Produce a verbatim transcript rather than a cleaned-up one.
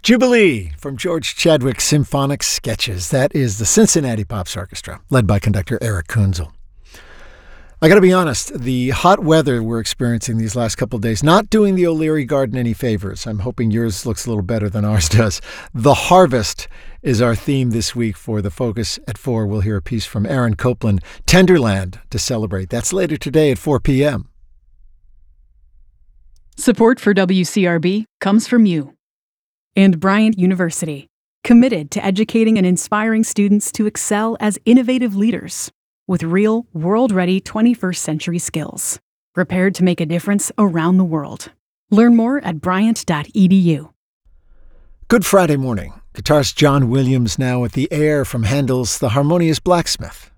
Jubilee from George Chadwick's Symphonic Sketches. That is the Cincinnati Pops Orchestra, led by conductor Eric Kunzel. I got to be honest, the hot weather we're experiencing these last couple of days, not doing the O'Leary garden any favors. I'm hoping yours looks a little better than ours does. The harvest is our theme this week for The Focus at four. We'll hear a piece from Aaron Copland, Tenderland, to celebrate. That's later today at four p.m. Support for W C R B comes from you and Bryant University, committed to educating and inspiring students to excel as innovative leaders with real, world-ready twenty-first century skills, prepared to make a difference around the world. Learn more at bryant dot e d u. Good Friday morning. Guitarist John Williams now with the air from Handel's The Harmonious Blacksmith.